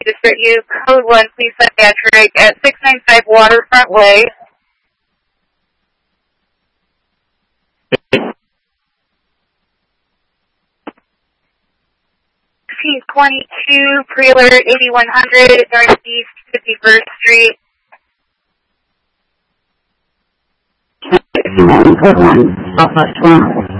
to start you. Code 1, please set Patrick at 695 Waterfront Way. 1622 Prealert 8100 Northeast 51st Street. Code 1, Southwest 12.